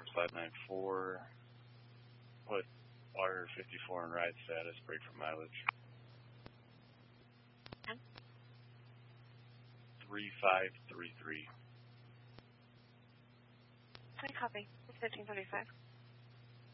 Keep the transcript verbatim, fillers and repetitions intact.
five nine four. Put R fifty-four in ride status, brake for mileage. And? three five three three. Okay, copy. It's fifteen thirty-five.